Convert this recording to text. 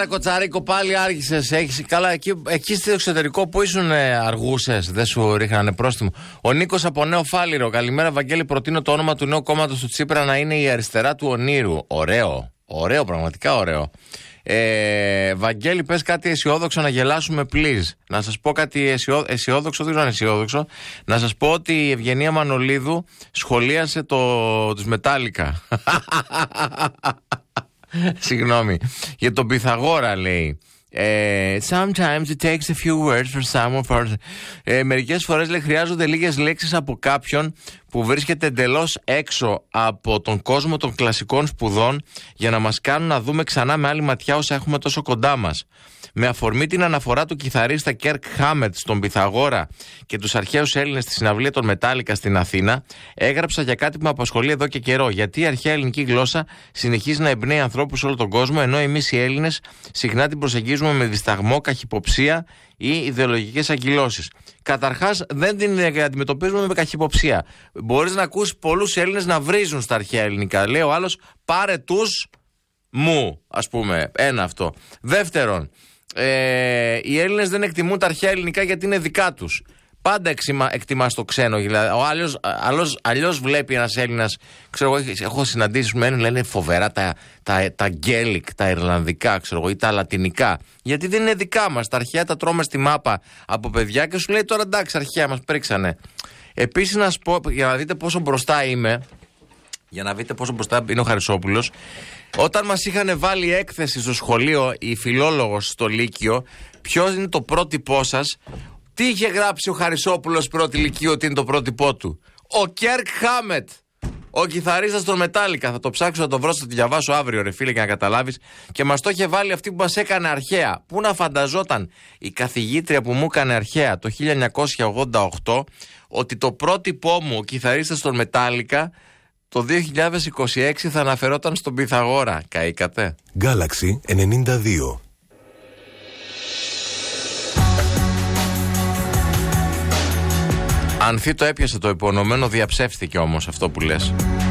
ρε Κοτσαρίκο, πάλι άργησες. Καλά, εκεί στο εξωτερικό που ήσουν αργούσες, δεν σου ρίχνανε πρόστιμο. Ο Νίκος από Νέο Φάληρο. Καλημέρα, Βαγγέλη. Προτείνω το όνομα του νέου κόμματος του Τσίπρα να είναι η Αριστερά του Ονείρου. Ωραίο, πραγματικά ωραίο. Βαγγέλη, πες κάτι αισιόδοξο να γελάσουμε, please. Να σας πω κάτι αισιόδοξο, δεν ξέρω αν είναι αισιόδοξο. Να σας πω ότι η Ευγενία Μανολίδου σχολίασε τους Μετάλλικα. Συγγνώμη. Για τον Πυθαγόρα, λέει. Sometimes it takes a few words for someone for... μερικές φορές, λέει, χρειάζονται λίγες λέξεις από κάποιον που βρίσκεται εντελώς έξω από τον κόσμο των κλασικών σπουδών για να μας κάνουν να δούμε ξανά με άλλη ματιά όσα έχουμε τόσο κοντά μας. Με αφορμή την αναφορά του κιθαρίστα Κέρκ Χάμετ στον Πυθαγόρα και τους αρχαίους Έλληνες στη συναυλία των Μετάλλικα στην Αθήνα, έγραψα για κάτι που με απασχολεί εδώ και καιρό. Γιατί η αρχαία ελληνική γλώσσα συνεχίζει να εμπνέει ανθρώπους σε όλο τον κόσμο, ενώ εμείς οι Έλληνες συχνά την προσεγγίζουμε με δισταγμό, καχυποψία ή ιδεολογικές αγκυλώσεις. Καταρχάς, δεν την αντιμετωπίζουμε με καχυποψία. Μπορείς να ακούσεις πολλούς Έλληνες να βρίζουν στα αρχαία ελληνικά. Λέει ο άλλος, πάρε τους μου, ας πούμε. Ένα αυτό. Δεύτερον, οι Έλληνες δεν εκτιμούν τα αρχαία ελληνικά γιατί είναι δικά τους. Πάντα εκτιμάς το ξένο. Δηλαδή, αλλιώς βλέπει ένας Έλληνας. Ξέρω εγώ, έχω συναντήσει που λένε φοβερά τα γκέλικ, τα ιρλανδικά, ξέρω εγώ, ή τα λατινικά. Γιατί δεν είναι δικά μας. Τα αρχαία τα τρώμε στη μάπα από παιδιά και σου λέει τώρα εντάξει, αρχαία μας πρίξανε. Επίσης, να σου πω, για να δείτε πόσο μπροστά είμαι, για να δείτε πόσο μπροστά είναι ο Χαρισόπουλος. Όταν μας είχαν βάλει έκθεση στο σχολείο, η φιλόλογος στο Λύκειο, ποιο είναι το πρότυπό σας, τι είχε γράψει ο Χαρισόπουλος πρώτη Λυκείου ότι είναι το πρότυπό του? Ο Κέρκ Χάμετ, ο κιθαρίστας των Μετάλλικα. Θα το ψάξω, θα το βρω, θα το διαβάσω αύριο, ρε φίλε, για να καταλάβεις. Και μας το είχε βάλει αυτή που μας έκανε αρχαία. Πού να φανταζόταν η καθηγήτρια που μου έκανε αρχαία το 1988 ότι το πρότυπό μου, ο κιθαρίστας των Μετάλλικα, το 2026 θα αναφερόταν στον Πυθαγόρα. Καήκατε. Galaxy 92. Ανθή το έπιασε το υπονομένο, διαψεύστηκε όμως αυτό που λες.